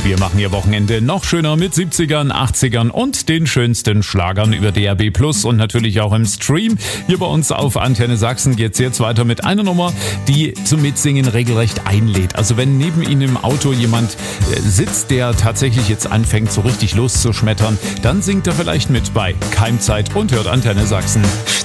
Wir machen Ihr Wochenende noch schöner mit 70ern, 80ern und den schönsten Schlagern über DAB+ und natürlich auch im Stream. Hier bei uns auf Antenne Sachsen geht's jetzt weiter mit einer Nummer, die zum Mitsingen regelrecht einlädt. Also wenn neben Ihnen im Auto jemand sitzt, der tatsächlich jetzt anfängt, so richtig loszuschmettern, dann singt er vielleicht mit bei Keimzeit und hört Antenne Sachsen.